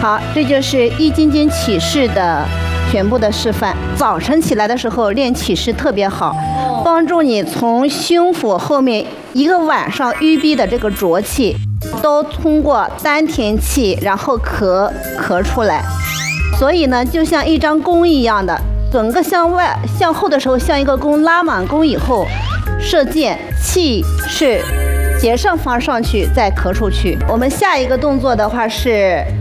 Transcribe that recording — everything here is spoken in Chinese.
好，这就是易筋经起势的全部的示范。早晨起来的时候练起势特别好，帮助你从胸腹后面一个晚上淤逼的这个浊气，都通过丹田气，然后咳出来。所以呢，就像一张弓一样的，整个向外向后的时候像一个弓，拉满弓以后射箭，气是斜上方上去，再咳出去。我们下一个动作的话是